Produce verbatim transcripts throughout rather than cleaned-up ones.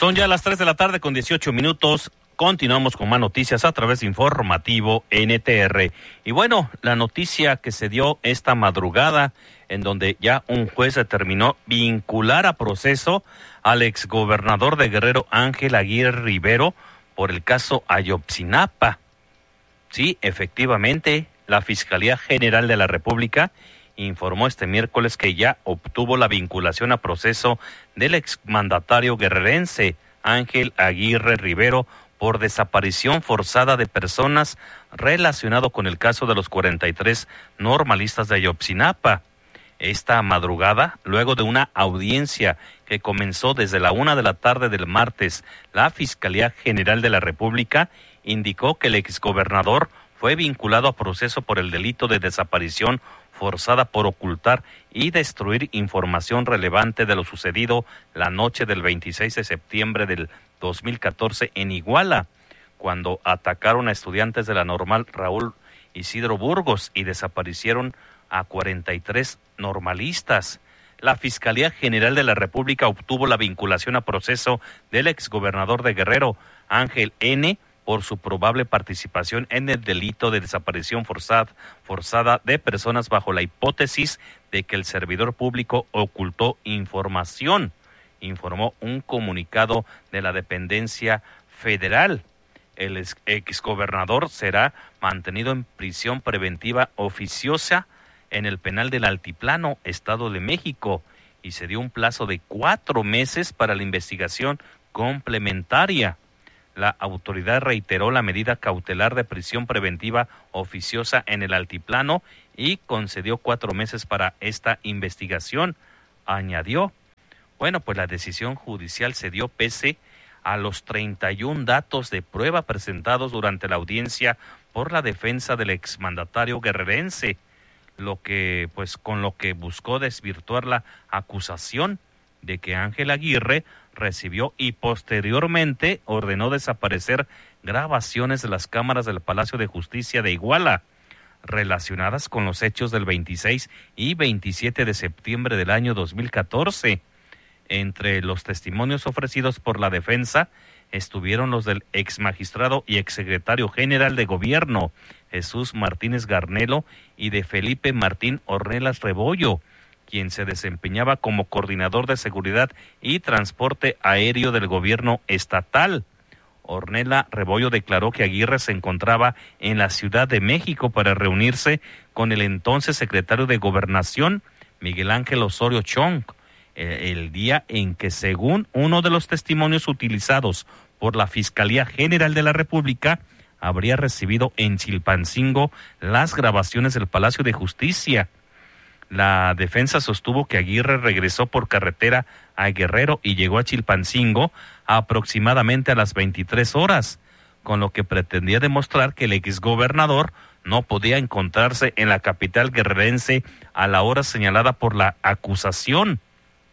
Son ya las tres de la tarde con dieciocho minutos. Continuamos con más noticias a través de Informativo N T R. Y bueno, la noticia que se dio esta madrugada, en donde ya un juez determinó vincular a proceso al exgobernador de Guerrero, Ángel Aguirre Rivero, por el caso Ayotzinapa. Sí, efectivamente, la Fiscalía General de la República informó este miércoles que ya obtuvo la vinculación a proceso del exmandatario guerrerense Ángel Aguirre Rivero por desaparición forzada de personas relacionado con el caso de los cuarenta y tres normalistas de Ayotzinapa. Esta madrugada, luego de una audiencia que comenzó desde la una de la tarde del martes, la Fiscalía General de la República indicó que el exgobernador fue vinculado a proceso por el delito de desaparición forzada por ocultar y destruir información relevante de lo sucedido la noche del veintiséis de septiembre del dos mil catorce en Iguala, cuando atacaron a estudiantes de la Normal Raúl Isidro Burgos y desaparecieron a cuarenta y tres normalistas. La Fiscalía General de la República obtuvo la vinculación a proceso del exgobernador de Guerrero, Ángel N., por su probable participación en el delito de desaparición forzada, forzada de personas bajo la hipótesis de que el servidor público ocultó información, informó un comunicado de la dependencia federal. El ex, exgobernador será mantenido en prisión preventiva oficiosa en el penal del Altiplano, Estado de México, y se dio un plazo de cuatro meses para la investigación complementaria. La autoridad reiteró la medida cautelar de prisión preventiva oficiosa en el Altiplano y concedió cuatro meses para esta investigación. Añadió, bueno, pues la decisión judicial se dio pese a los treinta y un datos de prueba presentados durante la audiencia por la defensa del exmandatario guerrerense, lo que, pues, con lo que buscó desvirtuar la acusación de que Ángel Aguirre recibió y posteriormente ordenó desaparecer grabaciones de las cámaras del Palacio de Justicia de Iguala relacionadas con los hechos del veintiséis y veintisiete de septiembre del año dos mil catorce. Entre los testimonios ofrecidos por la defensa estuvieron los del exmagistrado y exsecretario general de Gobierno, Jesús Martínez Garnelo, y de Felipe Martín Ornelas Rebollo, quien se desempeñaba como coordinador de seguridad y transporte aéreo del gobierno estatal. Ornella Rebollo declaró que Aguirre se encontraba en la Ciudad de México para reunirse con el entonces secretario de Gobernación, Miguel Ángel Osorio Chong, el día en que, según uno de los testimonios utilizados por la Fiscalía General de la República, habría recibido en Chilpancingo las grabaciones del Palacio de Justicia. La defensa sostuvo que Aguirre regresó por carretera a Guerrero y llegó a Chilpancingo aproximadamente a las veintitrés horas, con lo que pretendía demostrar que el exgobernador no podía encontrarse en la capital guerrerense a la hora señalada por la acusación.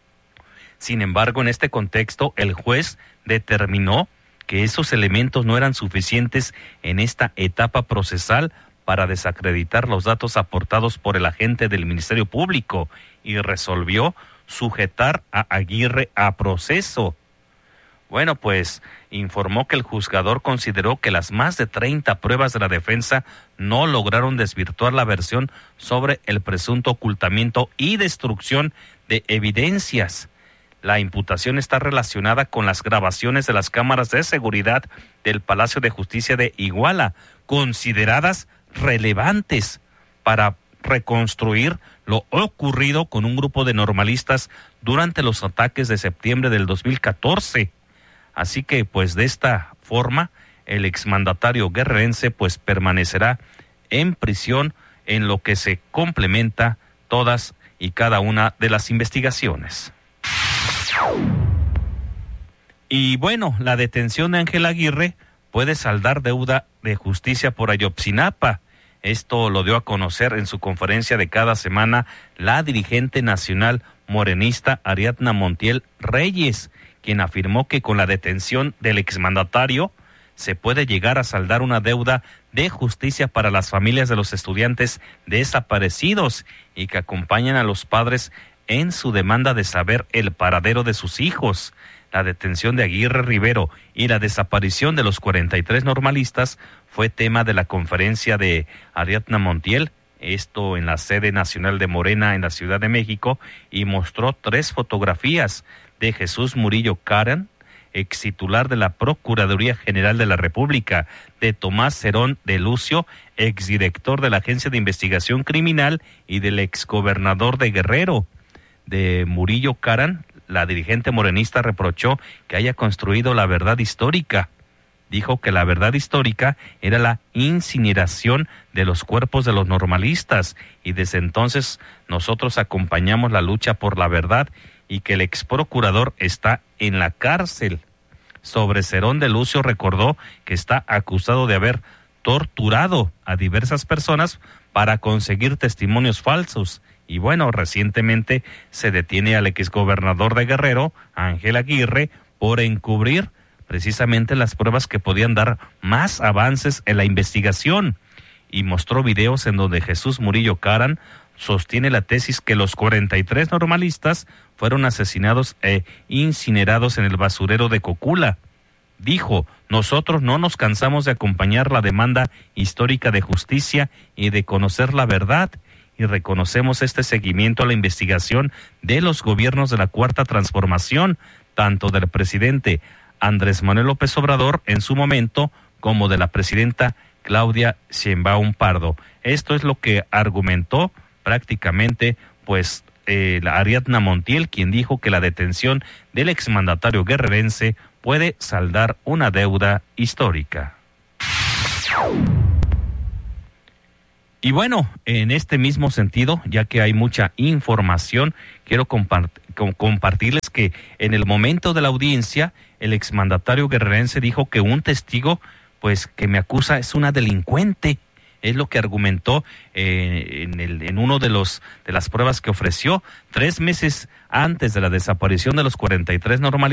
Sin embargo, en este contexto, el juez determinó que esos elementos no eran suficientes en esta etapa procesal para desacreditar los datos aportados por el agente del Ministerio Público y resolvió sujetar a Aguirre a proceso. Bueno, pues informó que el juzgador consideró que las más de treinta pruebas de la defensa no lograron desvirtuar la versión sobre el presunto ocultamiento y destrucción de evidencias. La imputación está relacionada con las grabaciones de las cámaras de seguridad del Palacio de Justicia de Iguala, consideradas relevantes para reconstruir lo ocurrido con un grupo de normalistas durante los ataques de septiembre del dos mil catorce. Así que, pues, de esta forma, el exmandatario guerrerense, pues, permanecerá en prisión en lo que se complementa todas y cada una de las investigaciones. Y bueno, la detención de Ángel Aguirre puede saldar deuda de justicia por Ayotzinapa. Esto lo dio a conocer en su conferencia de cada semana la dirigente nacional morenista Ariadna Montiel Reyes, quien afirmó que con la detención del exmandatario se puede llegar a saldar una deuda de justicia para las familias de los estudiantes desaparecidos y que acompañan a los padres en su demanda de saber el paradero de sus hijos. La detención de Aguirre Rivero y la desaparición de los cuarenta y tres normalistas fue tema de la conferencia de Ariadna Montiel, esto en la sede nacional de Morena en la Ciudad de México, y mostró tres fotografías de Jesús Murillo Caram, ex titular de la Procuraduría General de la República, de Tomás Cerón de Lucio, exdirector de la Agencia de Investigación Criminal, y del exgobernador de Guerrero. De Murillo Caram, la dirigente morenista reprochó que haya construido la verdad histórica. Dijo que la verdad histórica era la incineración de los cuerpos de los normalistas, y desde entonces nosotros acompañamos la lucha por la verdad, y que el ex procurador está en la cárcel. Sobre Cerón de Lucio recordó que está acusado de haber torturado a diversas personas para conseguir testimonios falsos. Y bueno, recientemente se detiene al exgobernador de Guerrero, Ángel Aguirre, por encubrir precisamente las pruebas que podían dar más avances en la investigación. Y mostró videos en donde Jesús Murillo Caram sostiene la tesis que los cuarenta y tres normalistas fueron asesinados e incinerados en el basurero de Cocula. Dijo: nosotros no nos cansamos de acompañar la demanda histórica de justicia y de conocer la verdad, y reconocemos este seguimiento a la investigación de los gobiernos de la Cuarta Transformación, tanto del presidente Andrés Manuel López Obrador en su momento, como de la presidenta Claudia Sheinbaum Pardo. Esto es lo que argumentó prácticamente pues eh, la Ariadna Montiel, quien dijo que la detención del exmandatario guerrerense puede saldar una deuda histórica. Y bueno, en este mismo sentido, ya que hay mucha información, quiero compart- compartirles que en el momento de la audiencia, el exmandatario guerrerense dijo que un testigo, pues que me acusa, es una delincuente. Es lo que argumentó eh, en, el, en uno de los de las pruebas que ofreció tres meses antes de la desaparición de los cuarenta y tres normalistas.